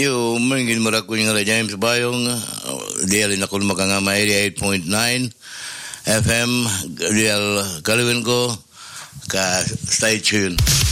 Yo, mungkin meraku yung James Bayong, dial na kun makangama 88.9 FM, dial kalawin ko, ka stay tuned.